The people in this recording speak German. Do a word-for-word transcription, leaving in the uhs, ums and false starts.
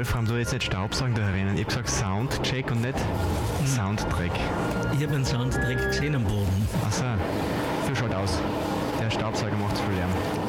vor allem du jetzt nicht Staubsaugen da herinnen. Ich habe gesagt Soundcheck und nicht Hm. Soundtrack. Ich habe einen Soundtrack gesehen am Boden. Achso, so schaut aus. Der Staubsauger macht zu viel Lärm.